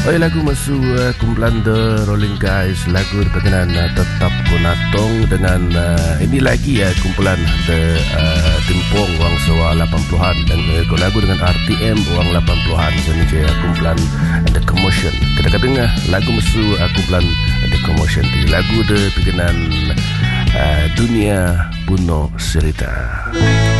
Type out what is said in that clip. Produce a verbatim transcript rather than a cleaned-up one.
Oi, lagu masu uh, kumpulan The Rolling Guys, lagu berkenaan uh, Tetap Kunatong dengan uh, ini lagi ya uh, kumpulan The uh, Timpong wang sewa lapan puluhan dan uh, lagu dengan R T M wang lapan puluhan ini je uh, kumpulan The Commotion. Kita dengar lagu masu uh, kumpulan The Commotion di lagu The berkenaan uh, Dunia Puno Cerita.